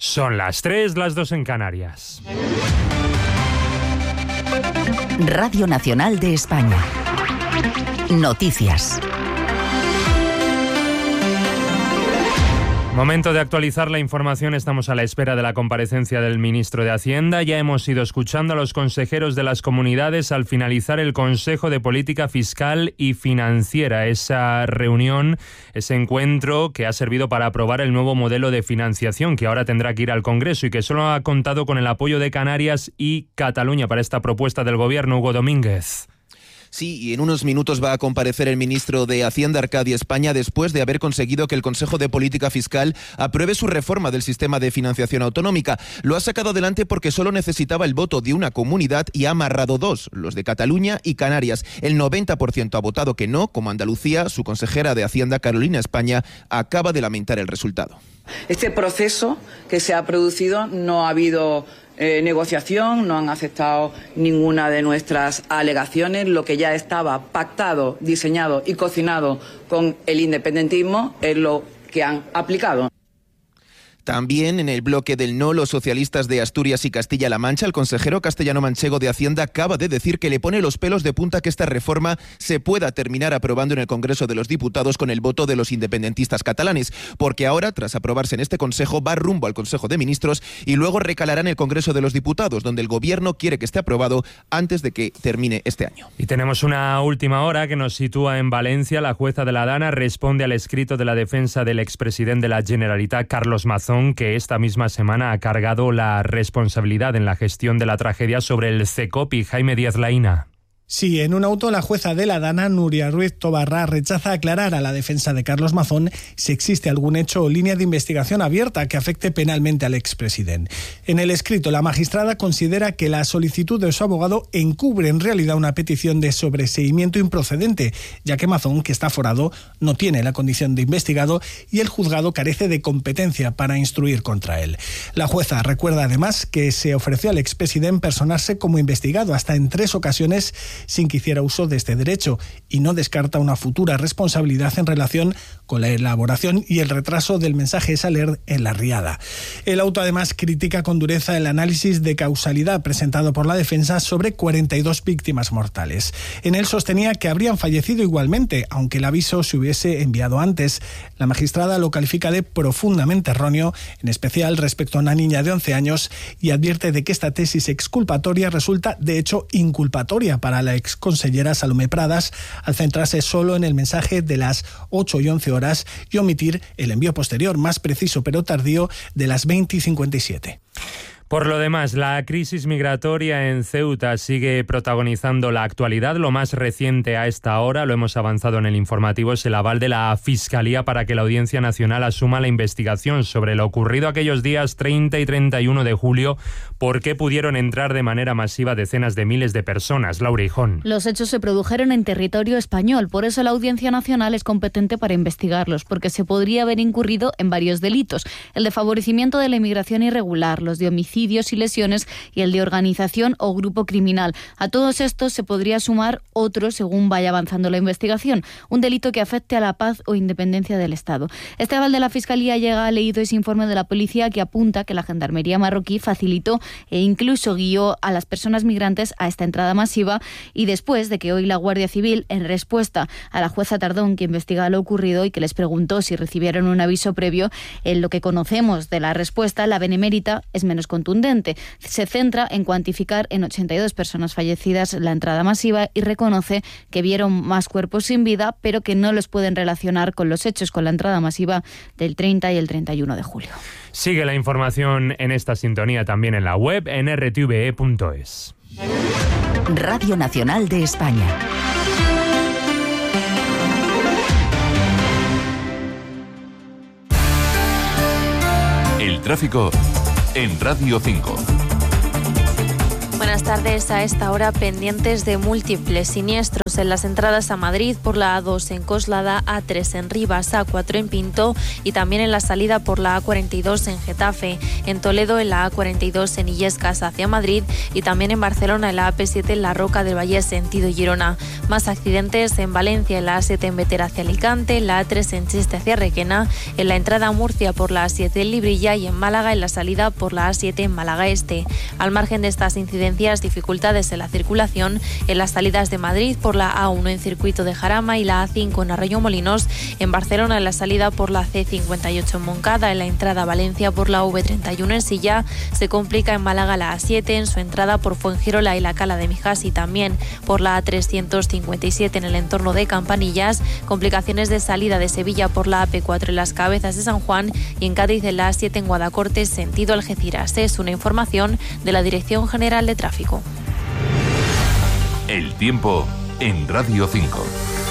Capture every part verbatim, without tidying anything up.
Son las tres, las dos en Canarias. Radio Nacional de España. Noticias. Momento de actualizar la información. Estamos a la espera de la comparecencia del ministro de Hacienda. Ya hemos ido escuchando a los consejeros de las comunidades al finalizar el Consejo de Política Fiscal y Financiera. Esa reunión, ese encuentro que ha servido para aprobar el nuevo modelo de financiación que ahora tendrá que ir al Congreso y que solo ha contado con el apoyo de Canarias y Cataluña para esta propuesta del Gobierno. Hugo Domínguez. Sí, y en unos minutos va a comparecer el ministro de Hacienda, Arcadio España, después de haber conseguido que el Consejo de Política Fiscal apruebe su reforma del sistema de financiación autonómica. Lo ha sacado adelante porque solo necesitaba el voto de una comunidad y ha amarrado dos, los de Cataluña y Canarias. El noventa por ciento ha votado que no, como Andalucía. Su consejera de Hacienda, Carolina España, acaba de lamentar el resultado. Este proceso que se ha producido no ha habido Eh, negociación, no han aceptado ninguna de nuestras alegaciones. Lo que ya estaba pactado, diseñado y cocinado con el independentismo es lo que han aplicado. También en el bloque del no, los socialistas de Asturias y Castilla-La Mancha, el consejero castellano-manchego de Hacienda acaba de decir que le pone los pelos de punta que esta reforma se pueda terminar aprobando en el Congreso de los Diputados con el voto de los independentistas catalanes, porque ahora, tras aprobarse en este Consejo, va rumbo al Consejo de Ministros y luego recalará en el Congreso de los Diputados, donde el Gobierno quiere que esté aprobado antes de que termine este año. Y tenemos una última hora que nos sitúa en Valencia. La jueza de la Dana responde al escrito de la defensa del expresidente de la Generalitat, Carlos Mazón, que esta misma semana ha cargado la responsabilidad en la gestión de la tragedia sobre el CECOPI. Jaime Díaz Laína. Sí, en un auto la jueza de la Dana, Nuria Ruiz Tobarra, rechaza aclarar a la defensa de Carlos Mazón si existe algún hecho o línea de investigación abierta que afecte penalmente al expresidente. En el escrito, la magistrada considera que la solicitud de su abogado encubre en realidad una petición de sobreseimiento improcedente, ya que Mazón, que está aforado, no tiene la condición de investigado y el juzgado carece de competencia para instruir contra él. La jueza recuerda además que se ofreció al expresidente personarse como investigado hasta en tres ocasiones sin que hiciera uso de este derecho, y no descarta una futura responsabilidad en relación con la elaboración y el retraso del mensaje Saler en la Riada. El auto además critica con dureza el análisis de causalidad presentado por la defensa sobre cuarenta y dos víctimas mortales. En él sostenía que habrían fallecido igualmente, aunque el aviso se hubiese enviado antes. La magistrada lo califica de profundamente erróneo, en especial respecto a una niña de once años, y advierte de que esta tesis exculpatoria resulta de hecho inculpatoria para la exconsellera Salomé Pradas, al centrarse solo en el mensaje de las ocho y once horas y omitir el envío posterior, más preciso pero tardío, de las veinte y cincuenta y siete. Por lo demás, la crisis migratoria en Ceuta sigue protagonizando la actualidad. Lo más reciente a esta hora, lo hemos avanzado en el informativo, es el aval de la Fiscalía para que la Audiencia Nacional asuma la investigación sobre lo ocurrido aquellos días treinta y treinta y uno de julio, por qué pudieron entrar de manera masiva decenas de miles de personas. Laura Hijón. Los hechos se produjeron en territorio español, por eso la Audiencia Nacional es competente para investigarlos, porque se podría haber incurrido en varios delitos: el de favorecimiento de la inmigración irregular, los de homicidio y lesiones y el de organización o grupo criminal. A todos estos se podría sumar otro según vaya avanzando la investigación, un delito que afecte a la paz o independencia del Estado. Este aval de la Fiscalía llega leído ese informe de la policía que apunta que la Gendarmería marroquí facilitó e incluso guió a las personas migrantes a esta entrada masiva, y después de que hoy la Guardia Civil, en respuesta a la jueza Tardón, que investiga lo ocurrido y que les preguntó si recibieron un aviso previo, en lo que conocemos de la respuesta, la Benemérita es menos contundente. Se centra en cuantificar en ochenta y dos personas fallecidas la entrada masiva y reconoce que vieron más cuerpos sin vida, pero que no los pueden relacionar con los hechos con la entrada masiva del treinta y el treinta y uno de julio. Sigue la información en esta sintonía también en la web en r t v e punto es. Radio Nacional de España. El tráfico en Radio cinco. Buenas tardes. A esta hora pendientes de múltiples siniestros en las entradas a Madrid por la A dos en Coslada, A tres en Rivas, A cuatro en Pinto y también en la salida por la A cuarenta y dos en Getafe, en Toledo en la A cuarenta y dos en Illescas hacia Madrid y también en Barcelona en la A P siete en la Roca del Valle sentido Girona. Más accidentes en Valencia en la A siete en Vetera hacia Alicante, en la A tres en Cheste hacia Requena, en la entrada a Murcia por la A siete en Librilla y en Málaga en la salida por la A siete en Málaga Este. Al margen de estas incidencias, dificultades en la circulación en las salidas de Madrid por la A uno en Circuito de Jarama y la A cinco en Arroyo-Molinos, en Barcelona en la salida por la C cincuenta y ocho en Moncada, en la entrada a Valencia por la V treinta y uno en Silla, se complica en Málaga la A siete en su entrada por Fuengirola y la Cala de Mijas y también por la A trescientos cincuenta y siete en el entorno de Campanillas, complicaciones de salida de Sevilla por la A P cuatro en las Cabezas de San Juan y en Cádiz en la A siete en Guadacorte sentido Algeciras. Es una información de la Dirección General de Tráfico. El tiempo en Radio cinco.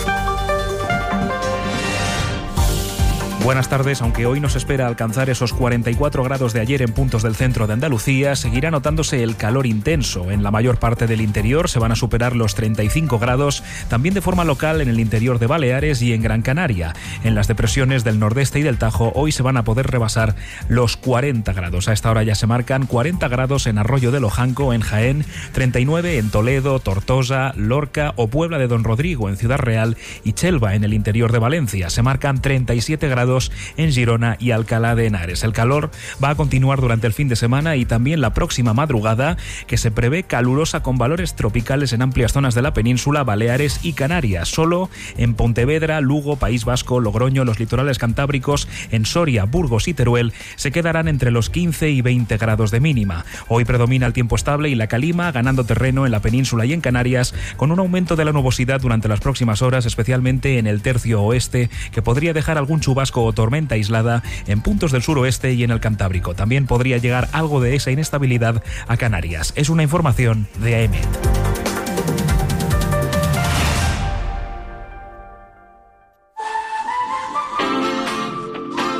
Buenas tardes. Aunque hoy nos espera alcanzar esos cuarenta y cuatro grados de ayer en puntos del centro de Andalucía, seguirá notándose el calor intenso. En la mayor parte del interior se van a superar los treinta y cinco grados, también de forma local en el interior de Baleares y en Gran Canaria. En las depresiones del nordeste y del Tajo hoy se van a poder rebasar los cuarenta grados. A esta hora ya se marcan cuarenta grados en Arroyo de Lojanco, en Jaén, treinta y nueve en Toledo, Tortosa, Lorca o Puebla de Don Rodrigo, en Ciudad Real, y Chelva, en el interior de Valencia. Se marcan treinta y siete grados en Girona y Alcalá de Henares. El calor va a continuar durante el fin de semana y también la próxima madrugada, que se prevé calurosa con valores tropicales en amplias zonas de la península, Baleares y Canarias. Solo en Pontevedra, Lugo, País Vasco, Logroño, los litorales cantábricos, en Soria, Burgos y Teruel se quedarán entre los quince y veinte grados de mínima. Hoy predomina el tiempo estable y la calima, ganando terreno en la península y en Canarias, con un aumento de la nubosidad durante las próximas horas, especialmente en el tercio oeste, que podría dejar algún chubasco o tormenta aislada en puntos del suroeste y en el Cantábrico. También podría llegar algo de esa inestabilidad a Canarias. Es una información de A E M E T.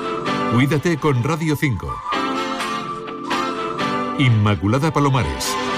Cuídate con Radio cinco. Inmaculada Palomares.